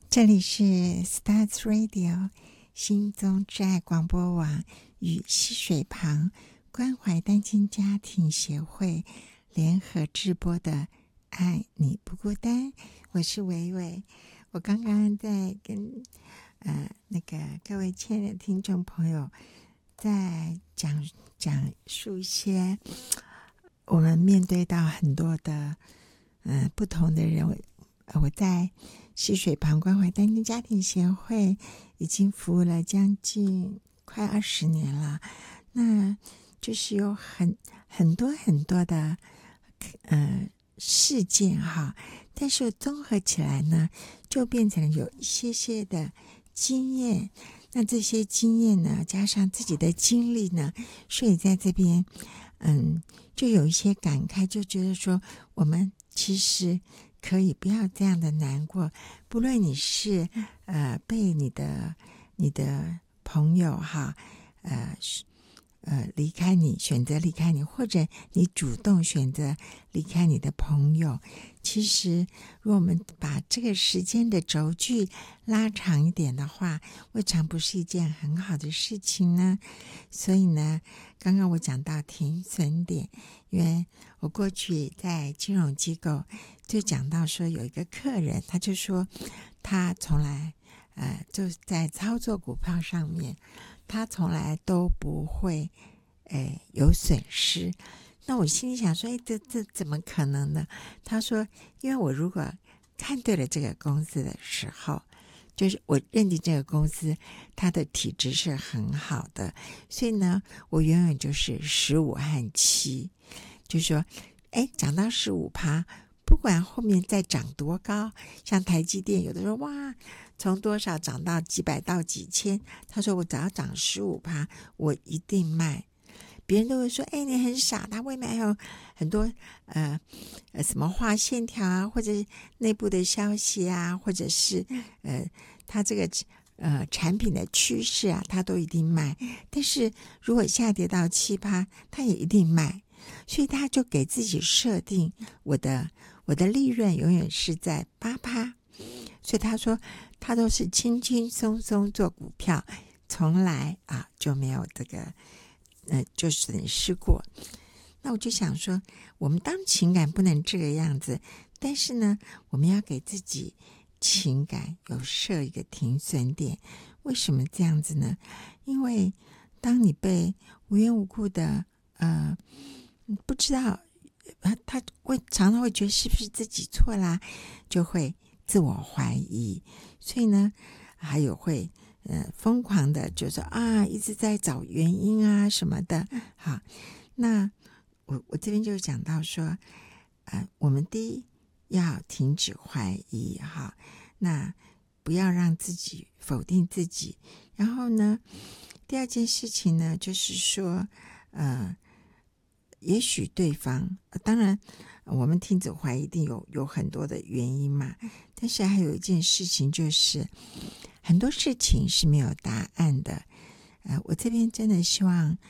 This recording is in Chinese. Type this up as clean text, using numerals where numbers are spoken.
这里是 Stars Radio 心中之爱广播网与溪水旁关怀单亲家庭协会联合直播的爱你不孤单，我是维维。我刚刚在跟各位亲爱的听众朋友在讲述一些我们面对到很多的不同的人。我在溪水旁关怀单亲家庭协会已经服务了将近快20年了，那就是有很多的事件哈，但是综合起来呢，就变成有一些的经验。那这些经验呢，加上自己的经历呢，所以在这边就有一些感慨，就觉得说我们其实可以不要这样的难过，不论你是被你的朋友哈离开你，选择离开你，或者你主动选择离开你的朋友，其实如果我们把这个时间的轴距拉长一点的话，未尝不是一件很好的事情呢。所以呢，刚刚我讲到停损点，因为我过去在金融机构就讲到说，有一个客人他就说他从来就在操作股票上面他从来都不会有损失。那我心里想说这怎么可能呢？他说因为我如果看对了这个公司的时候，就是我认定这个公司它的体质是很好的，所以呢我永远就是15和7，就是说涨到15%，不管后面再涨多高，像台积电有的时候哇从多少涨到几百到几千，他说我只要涨15%我一定卖。别人都会说你很傻，他未来有很多什么画线条啊，或者内部的消息啊，或者是他这个产品的趋势啊，他都一定卖。但是如果下跌到7%他也一定卖，所以他就给自己设定我的利润永远是在8%，所以他说他都是轻轻松松做股票，从来就没有这个就损失过。那我就想说，我们当情感不能这个样子，但是呢我们要给自己情感有设一个停损点。为什么这样子呢？因为当你被无缘无故的不知道他会常常会觉得是不是自己错啦，就会自我怀疑，所以呢还有会疯狂的就是一直在找原因啊什么的。好，那我这边就讲到说我们第一要停止怀疑哈，那不要让自己否定自己。然后呢第二件事情呢就是说也许对方当然我们停止怀疑一定有很多的原因嘛，但是还有一件事情就是很多事情是没有答案的。我这边真的希望